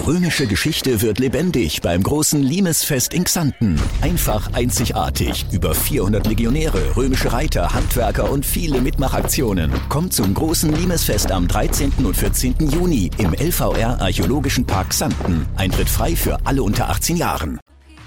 römische Geschichte wird lebendig beim großen Limesfest in Xanten. Einfach einzigartig. Über 400 Legionäre, römische Reiter, Handwerker und viele Mitmachaktionen. Kommt zum großen Limesfest am 13. und 14. Juni im LVR Archäologischen Park Xanten. Eintritt frei für alle unter 18 Jahren.